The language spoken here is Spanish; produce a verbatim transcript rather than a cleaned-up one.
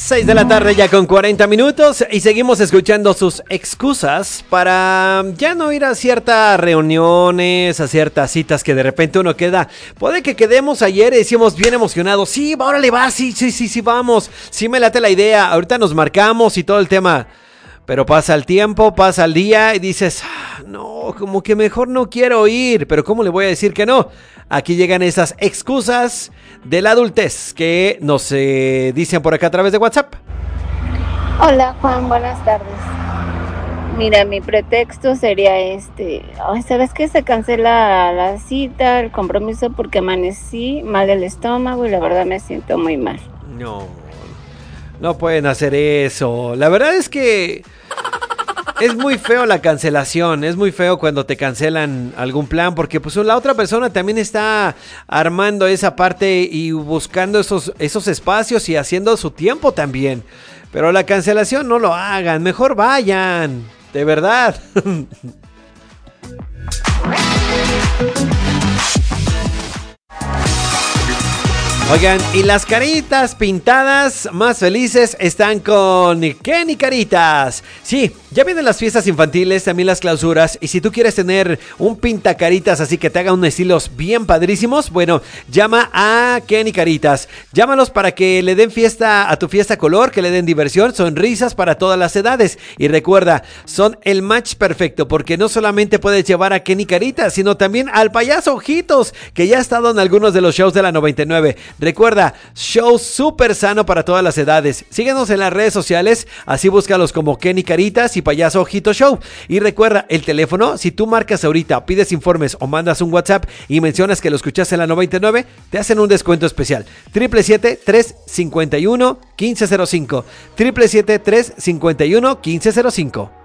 seis de la tarde ya con cuarenta minutos y seguimos escuchando sus excusas para ya no ir a ciertas reuniones, a ciertas citas que de repente uno queda. Puede que quedemos ayer y decimos bien emocionados, sí, órale va, sí, sí, sí, sí, vamos, sí me late la idea, ahorita nos marcamos y todo el tema. Pero pasa el tiempo, pasa el día y dices, ah, no, como que mejor no quiero ir, pero ¿cómo le voy a decir que no? Aquí llegan esas excusas de la adultez que nos eh, dicen por acá a través de WhatsApp. Hola Juan, buenas tardes. Mira, mi pretexto sería este, ay, ¿sabes qué? Se cancela la cita, el compromiso porque amanecí mal del estómago y la verdad me siento muy mal. No, no pueden hacer eso. La verdad es que es muy feo la cancelación, es muy feo cuando te cancelan algún plan porque pues la otra persona también está armando esa parte y buscando esos, esos espacios y haciendo su tiempo también. Pero la cancelación no lo hagan, mejor vayan, de verdad. Oigan, y las caritas pintadas más felices están con Kenny Caritas. Sí, ya vienen las fiestas infantiles, también las clausuras. Y si tú quieres tener un pintacaritas así que te haga unos estilos bien padrísimos, bueno, llama a Kenny Caritas. Llámalos para que le den fiesta a tu fiesta color, que le den diversión, sonrisas para todas las edades. Y recuerda, son el match perfecto porque no solamente puedes llevar a Kenny Caritas, sino también al payaso Ojitos, que ya ha estado en algunos de los shows de la noventa y nueve. Recuerda, show súper sano para todas las edades. Síguenos en las redes sociales, así búscalos como Kenny Caritas y Payaso Ojito Show. Y recuerda, el teléfono, si tú marcas ahorita, pides informes o mandas un WhatsApp y mencionas que lo escuchaste en la noventa y nueve, te hacen un descuento especial. siete siete siete, tres cinco uno, uno cinco cero cinco. siete siete siete, tres cinco uno, uno cinco cero cinco.